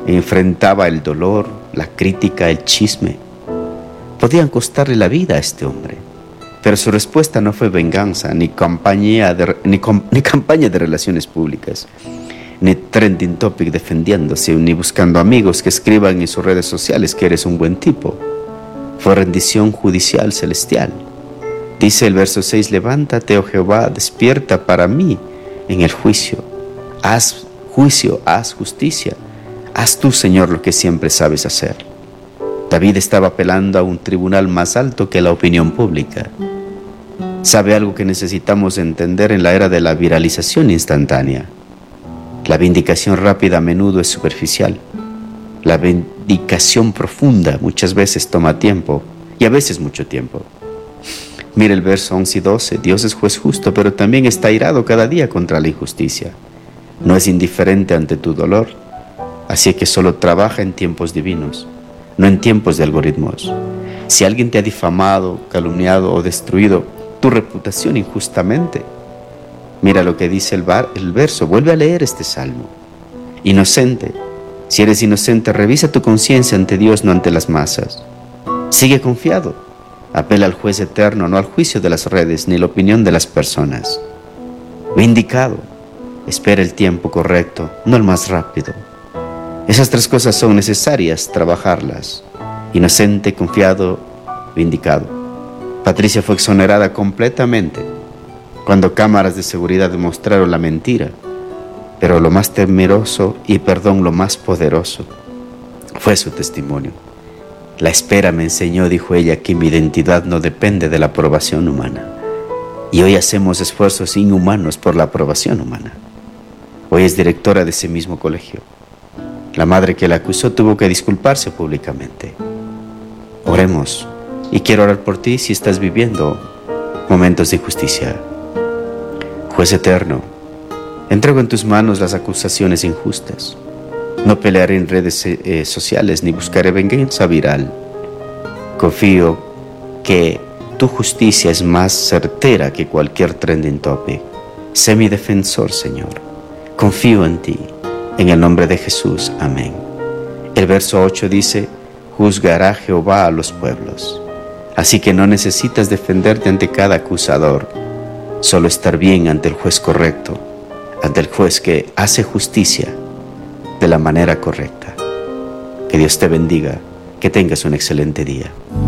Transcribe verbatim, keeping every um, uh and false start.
Enfrentaba el dolor, la crítica, el chisme. Podían costarle la vida a este hombre, pero su respuesta no fue venganza, ni campaña de, ni, ni campaña de relaciones públicas, ni trending topic defendiéndose, ni buscando amigos que escriban en sus redes sociales que eres un buen tipo. Fue rendición judicial celestial. Dice el verso seis: levántate, oh Jehová, despierta para mí en el juicio. Haz juicio, haz justicia. Haz tú, Señor, lo que siempre sabes hacer. David estaba apelando a un tribunal más alto que la opinión pública. ¿Sabe algo que necesitamos entender en la era de la viralización instantánea? La vindicación rápida a menudo es superficial. La vindicación profunda muchas veces toma tiempo, y a veces mucho tiempo. Mira el verso once y doce. Dios es juez justo, pero también está airado cada día contra la injusticia. No es indiferente ante tu dolor, así que solo trabaja en tiempos divinos, no en tiempos de algoritmos. Si alguien te ha difamado, calumniado o destruido tu reputación injustamente, mira lo que dice el, bar, el verso. Vuelve a leer este salmo. Inocente, si eres inocente, revisa tu conciencia ante Dios, no ante las masas. Sigue confiado. Apela al juez eterno, no al juicio de las redes ni la opinión de las personas. Vindicado, espera el tiempo correcto, no el más rápido. Esas tres cosas son necesarias trabajarlas: inocente, confiado, vindicado. Patricia fue exonerada completamente cuando cámaras de seguridad demostraron la mentira, pero lo más temeroso y perdón lo más poderoso fue su testimonio. La espera me enseñó, dijo ella, que mi identidad no depende de la aprobación humana, y hoy hacemos esfuerzos inhumanos por la aprobación humana. Hoy es directora de ese mismo colegio. La madre que la acusó tuvo que disculparse públicamente. Oremos, y quiero orar por ti si estás viviendo momentos de injusticia. Juez eterno, entrego en tus manos las acusaciones injustas. No pelearé en redes eh, sociales ni buscaré venganza viral. Confío que tu justicia es más certera que cualquier trending topic. Sé mi defensor, Señor. Confío en ti. En el nombre de Jesús, amén. El verso ocho dice: juzgará Jehová a los pueblos. Así que no necesitas defenderte ante cada acusador, solo estar bien ante el juez correcto, ante el juez que hace justicia de la manera correcta. Que Dios te bendiga, que tengas un excelente día.